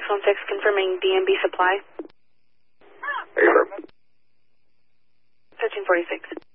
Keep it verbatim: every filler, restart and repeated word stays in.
phone text confirming D M B supply. Affirmative. thirteen forty-six.